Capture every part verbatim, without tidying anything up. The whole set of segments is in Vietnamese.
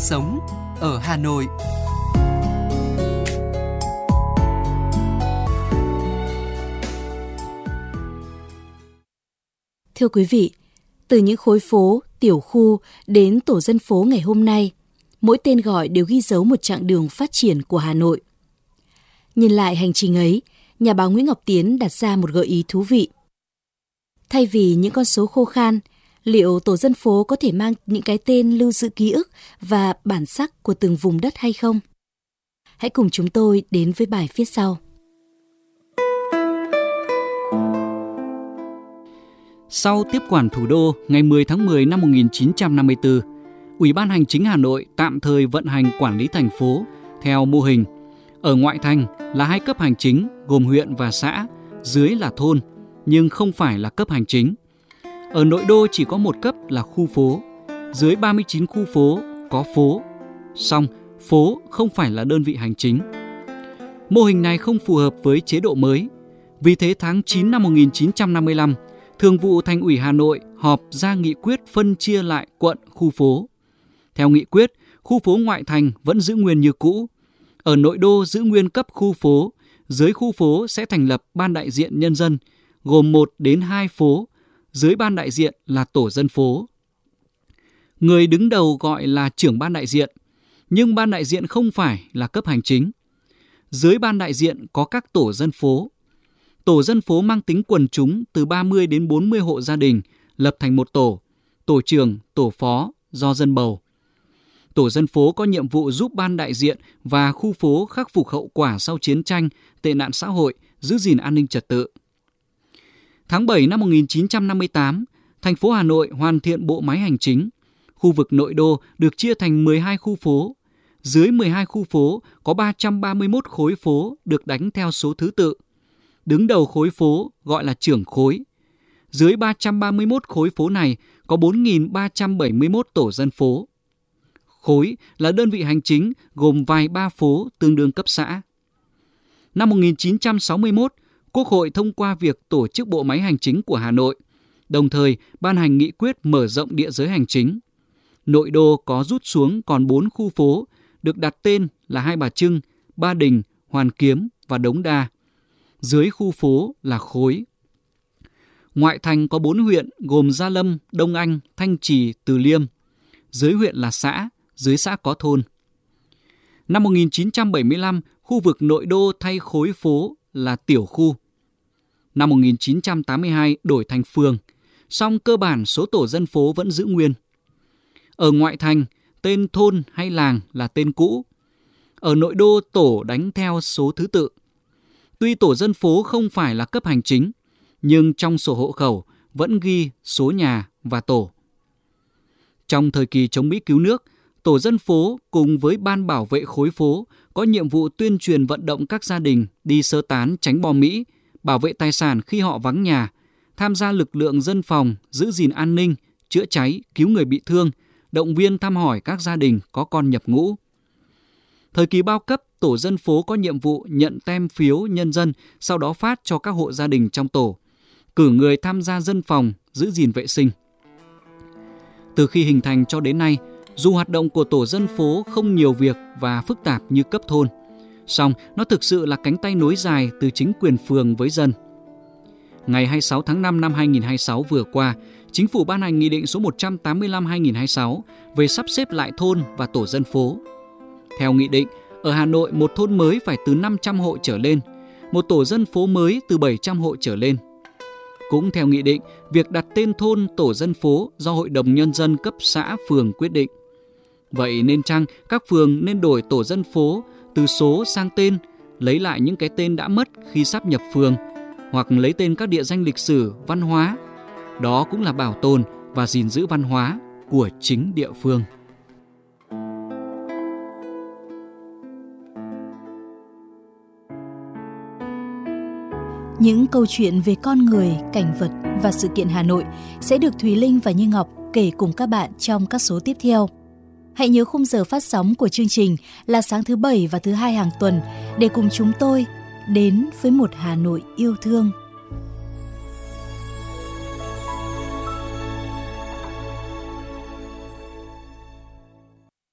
sống ở Hà Nội. Thưa quý vị, từ những khối phố, tiểu khu đến tổ dân phố ngày hôm nay, mỗi tên gọi đều ghi dấu một chặng đường phát triển của Hà Nội. Nhìn lại hành trình ấy, nhà báo Nguyễn Ngọc Tiến đặt ra một gợi ý thú vị. Thay vì những con số khô khan, liệu tổ dân phố có thể mang những cái tên lưu giữ ký ức và bản sắc của từng vùng đất hay không? Hãy cùng chúng tôi đến với bài viết sau. Sau tiếp quản thủ đô ngày mười tháng mười năm một nghìn chín trăm năm mươi tư, Ủy ban Hành chính Hà Nội tạm thời vận hành quản lý thành phố theo mô hình ở ngoại thành là hai cấp hành chính gồm huyện và xã, dưới là thôn nhưng không phải là cấp hành chính. Ở nội đô chỉ có một cấp là khu phố, dưới ba mươi chín khu phố có phố, song phố không phải là đơn vị hành chính. Mô hình này không phù hợp với chế độ mới, vì thế tháng chín năm một nghìn chín trăm năm mươi lăm, Thường vụ Thành ủy Hà Nội họp ra nghị quyết phân chia lại quận, khu phố. Theo nghị quyết, khu phố ngoại thành vẫn giữ nguyên như cũ. Ở nội đô giữ nguyên cấp khu phố, dưới khu phố sẽ thành lập ban đại diện nhân dân, gồm một đến hai phố, dưới ban đại diện là tổ dân phố. Người đứng đầu gọi là trưởng ban đại diện, nhưng ban đại diện không phải là cấp hành chính. Dưới ban đại diện có các tổ dân phố. Tổ dân phố mang tính quần chúng từ ba mươi đến bốn mươi hộ gia đình, lập thành một tổ, tổ trưởng, tổ phó do dân bầu. Tổ dân phố có nhiệm vụ giúp ban đại diện và khu phố khắc phục hậu quả sau chiến tranh, tệ nạn xã hội, giữ gìn an ninh trật tự. Tháng bảy năm một nghìn chín trăm năm mươi tám, thành phố Hà Nội hoàn thiện bộ máy hành chính. Khu vực nội đô được chia thành mười hai khu phố. Dưới mười hai khu phố có ba trăm ba mươi mốt khối phố được đánh theo số thứ tự. Đứng đầu khối phố gọi là trưởng khối. Dưới ba trăm ba mươi mốt khối phố này có bốn nghìn ba trăm bảy mươi mốt tổ dân phố. Khối là đơn vị hành chính gồm vài ba phố tương đương cấp xã. Năm một nghìn chín trăm sáu mươi mốt, Quốc hội thông qua việc tổ chức bộ máy hành chính của Hà Nội, đồng thời ban hành nghị quyết mở rộng địa giới hành chính. Nội đô có rút xuống còn bốn khu phố, được đặt tên là Hai Bà Trưng, Ba Đình, Hoàn Kiếm và Đống Đa. Dưới khu phố là khối. Ngoại thành có bốn huyện gồm Gia Lâm, Đông Anh, Thanh Trì, Từ Liêm. Dưới huyện là xã, dưới xã có thôn. Năm một nghìn chín trăm bảy mươi lăm, khu vực nội đô thay khối phố là tiểu khu. Năm một nghìn chín trăm tám mươi hai đổi thành phường, song cơ bản số tổ dân phố vẫn giữ nguyên. Ở ngoại thành, tên thôn hay làng là tên cũ. Ở nội đô tổ đánh theo số thứ tự. Tuy tổ dân phố không phải là cấp hành chính, nhưng trong sổ hộ khẩu vẫn ghi số nhà và tổ. Trong thời kỳ chống Mỹ cứu nước, tổ dân phố cùng với ban bảo vệ khối phố có nhiệm vụ tuyên truyền vận động các gia đình đi sơ tán tránh bom Mỹ, bảo vệ tài sản khi họ vắng nhà, tham gia lực lượng dân phòng, giữ gìn an ninh, chữa cháy, cứu người bị thương, động viên thăm hỏi các gia đình có con nhập ngũ. Thời kỳ bao cấp, tổ dân phố có nhiệm vụ nhận tem phiếu nhân dân, sau đó phát cho các hộ gia đình trong tổ, cử người tham gia dân phòng, giữ gìn vệ sinh. Từ khi hình thành cho đến nay, dù hoạt động của tổ dân phố không nhiều việc và phức tạp như cấp thôn, song nó thực sự là cánh tay nối dài từ chính quyền phường với dân. Ngày hai mươi sáu tháng năm năm hai nghìn không trăm hai mươi sáu vừa qua, Chính phủ ban hành Nghị định số một trăm tám mươi lăm trên hai nghìn không trăm hai mươi sáu về sắp xếp lại thôn và tổ dân phố. Theo nghị định, ở Hà Nội một thôn mới phải từ năm trăm hộ trở lên, một tổ dân phố mới từ bảy trăm hộ trở lên. Cũng theo nghị định, việc đặt tên thôn, tổ dân phố do Hội đồng Nhân dân cấp xã, phường quyết định. Vậy nên chăng các phường nên đổi tổ dân phố từ số sang tên, lấy lại những cái tên đã mất khi sáp nhập phường, hoặc lấy tên các địa danh lịch sử, văn hóa. Đó cũng là bảo tồn và gìn giữ văn hóa của chính địa phương. Những câu chuyện về con người, cảnh vật và sự kiện Hà Nội sẽ được Thùy Linh và Như Ngọc kể cùng các bạn trong các số tiếp theo. Hãy nhớ khung giờ phát sóng của chương trình là sáng thứ Bảy và thứ Hai hàng tuần để cùng chúng tôi đến với một Hà Nội yêu thương.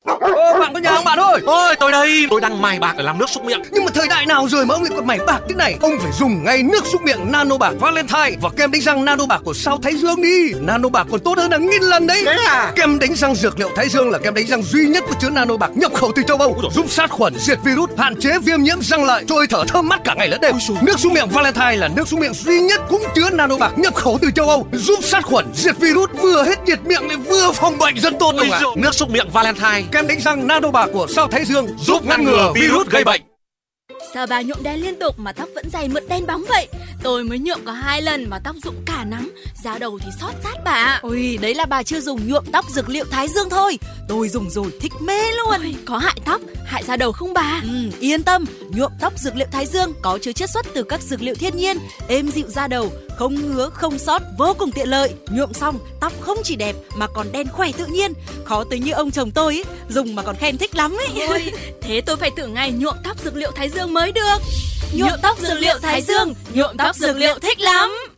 Ô, bạn có nhà không bạn ơi? Ôi, tôi đây, tôi đang mài bạc để làm nước súc miệng. Nhưng mà thời đại nào rồi mà ông lại còn mày bạc thế này? Ông phải dùng ngay nước súc miệng Nano Bạc Valentine và kem đánh răng Nano Bạc của Sao Thái Dương đi. Nano Bạc còn tốt hơn hàng nghìn lần đấy. Thế à? Kem đánh răng dược liệu Thái Dương là kem đánh răng duy nhất có chứa Nano Bạc nhập khẩu từ châu Âu, giúp sát khuẩn, diệt virus, hạn chế viêm nhiễm răng lợi, cho hơi thở thơm mát cả ngày lẫn đêm. Nước súc miệng Valentine là nước súc miệng duy nhất cũng chứa Nano Bạc nhập khẩu từ châu Âu, giúp sát khuẩn, diệt virus, vừa hết nhiệt miệng lại vừa phòng bệnh rất tốt luôn ạ. Nước súc miệng Valentine, kem đánh răng Nano Bạc của Sao Thái Dương giúp ngăn ngừa virus gây bệnh. Sao bà nhuộm đen liên tục mà tóc vẫn dày mượt đen bóng vậy? Tôi mới nhuộm có hai lần mà tóc rụng cả nắng, da đầu thì xót rát bà. Ôi, đấy là bà chưa dùng nhuộm tóc dược liệu Thái Dương thôi. Tôi dùng rồi thích mê luôn. Ôi, có hại tóc, hại da đầu không bà? Ừ, yên tâm, nhuộm tóc dược liệu Thái Dương có chứa chiết xuất từ các dược liệu thiên nhiên, êm dịu da đầu, không ngứa, không xót, vô cùng tiện lợi. Nhuộm xong, tóc không chỉ đẹp mà còn đen khỏe tự nhiên. Khó tính như ông chồng tôi ấy, dùng mà còn khen thích lắm ấy. Ôi, thế tôi phải thử ngay nhuộm tóc dược liệu Thái Dương mới được. Nhuộm tóc dược liệu Thái Dương, nhuộm tóc dược liệu thích lắm.